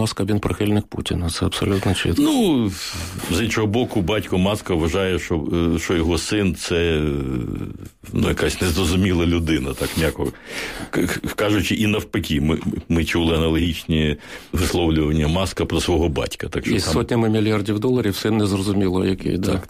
Маска, він прихильник Путіна, це абсолютно чітко. Ну, з іншого боку, батько Маска вважає, що його син – це якась незрозуміла людина, так м'яко кажучи, і навпаки. Ми чули аналогічні висловлювання Маска про свого батька. Так, що і сотнями мільярдів доларів син незрозуміло який. Так,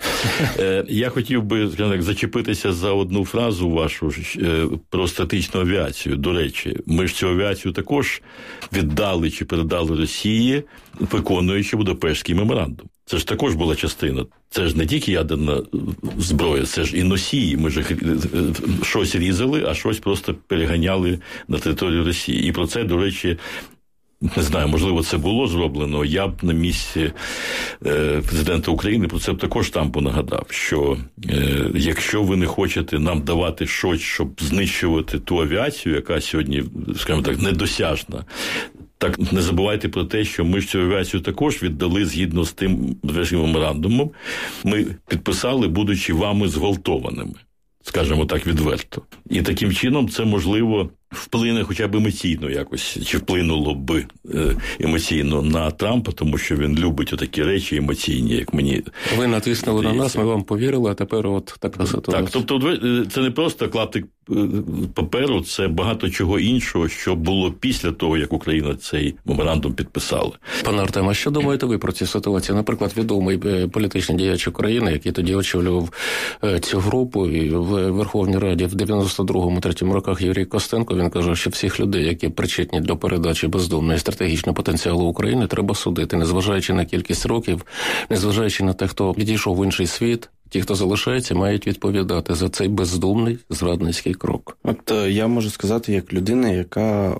я хотів би зачепитися за одну фразу вашу про стратегічну авіацію. До речі, ми ж цю авіацію також віддали чи передали Росії, виконуючи Будапештський меморандум. Це ж також була частина. Це ж не тільки ядерна зброя, це ж і носії. Ми ж щось різали, а щось просто переганяли на територію Росії. І про це, до речі, не знаю, можливо, це було зроблено. Я б на місці президента України про це б також там понагадав, що якщо ви не хочете нам давати щось, щоб знищувати ту авіацію, яка сьогодні, скажімо так, недосяжна, так не забувайте про те, що ми ж цю авіацію також віддали згідно з тим Будапештським меморандумом. Ми підписали, будучи вами зґвалтованими, скажімо так, відверто. І таким чином це, можливо, вплине хоча б емоційно якось, чи вплинуло б емоційно на Трампа, тому що він любить отакі речі емоційні, як мені. Ви натиснули на нас, ми вам повірили, а тепер от така ситуація. Так, тобто це не просто клаптик паперу, це багато чого іншого, що було після того, як Україна цей меморандум підписала. Пане Артеме, а що думаєте ви про цю ситуацію? Наприклад, відомий політичний діяч України, який тоді очолював цю групу і в Верховній Раді в 92-3 роках Юрій Костенко, він каже, що всіх людей, які причетні до передачі бездумного і стратегічного потенціалу України, треба судити, незважаючи на кількість років, незважаючи на те, хто відійшов в інший світ. Ті, хто залишається, мають відповідати за цей бездумний зрадницький крок. От я можу сказати, як людина, яка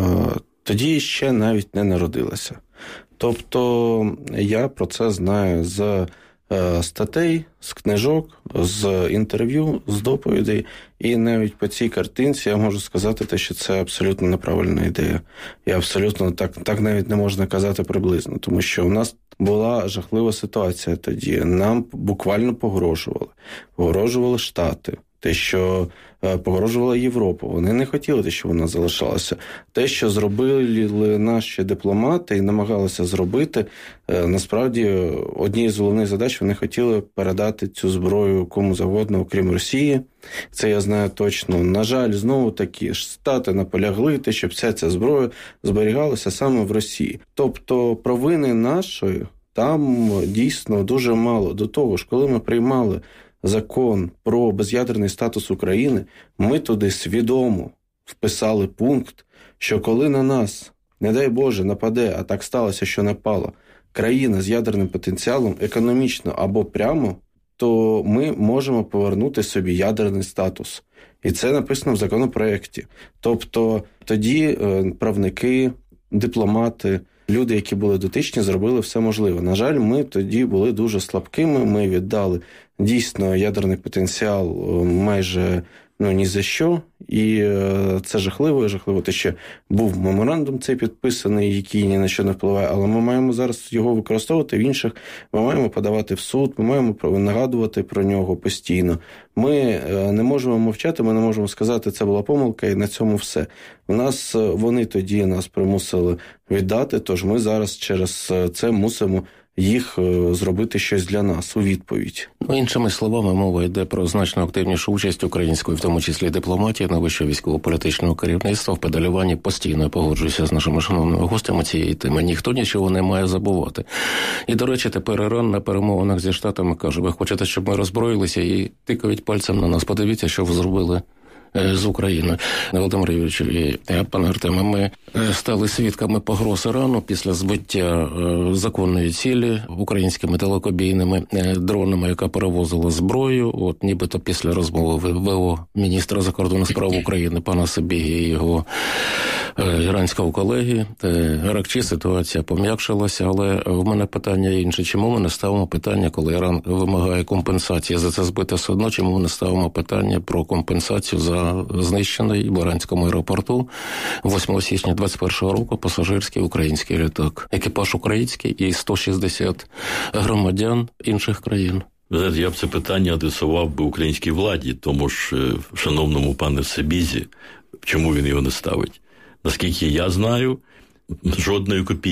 тоді ще навіть не народилася. Тобто я про це знаю з статей, з книжок, з інтерв'ю, з доповідей. І навіть по цій картинці я можу сказати те, що це абсолютно неправильна ідея. І абсолютно так навіть не можна казати приблизно, тому що у нас була жахлива ситуація тоді. Нам буквально погрожували Штати. Те, що погрожувала Європа. Вони не хотіли, щоб вона залишалася. Те, що зробили наші дипломати і намагалися зробити, насправді, однією з головних задач вони хотіли передати цю зброю кому завгодно, окрім Росії. Це я знаю точно. На жаль, знову-таки, Штати наполягли, щоб вся ця зброя зберігалася саме в Росії. Тобто, провини нашої там дійсно дуже мало. До того ж, коли ми приймали закон про без'ядерний статус України, ми туди свідомо вписали пункт, що коли на нас, не дай Боже, нападе, а так сталося, що напала, країна з ядерним потенціалом, економічно або прямо, то ми можемо повернути собі ядерний статус. І це написано в законопроекті. Тобто тоді правники, дипломати, люди, які були дотичні, зробили все можливе. На жаль, ми тоді були дуже слабкими, ми віддали дійсно ядерний потенціал майже ні за що. І це жахливо, те, що був меморандум цей підписаний, який ні на що не впливає, але ми маємо зараз його використовувати в інших, ми маємо подавати в суд, ми маємо нагадувати про нього постійно. Ми не можемо мовчати, ми не можемо сказати, це була помилка, і на цьому все. Вони тоді нас примусили віддати, тож ми зараз через це мусимо їх зробити щось для нас у відповідь. Іншими словами, мова йде про значно активнішу участь української, в тому числі дипломатії, найвищого військово-політичного керівництва в педалюванні. Постійно погоджуюся з нашими шановними гостями цієї теми. Ніхто нічого не має забувати. І, до речі, тепер Іран на перемовинах зі Штатами каже, ви хочете, щоб ми роззброїлися, і тикають пальцем на нас. Подивіться, що ви зробили з Україною. Володимир Юрійович і пане Артеме, ми стали свідками погроз Ірану після збиття законної цілі українськими далекобійними дронами, яка перевозила зброю. От нібито після розмови ВО міністра закордонних справ України пана Сибіги і його іранського колеги Аракчі ситуація пом'якшилася, але в мене питання інше. Чому ми не ставимо питання, коли Іран вимагає компенсації за це збите судно, чому ми не ставимо питання про компенсацію за знищений в Іранському аеропорту 8 січня 2021 року пасажирський український літак. Екіпаж український і 160 громадян інших країн. Я б це питання адресував би українській владі, тому ж шановному пане Сибізі, чому він його не ставить. Наскільки я знаю, жодної копійки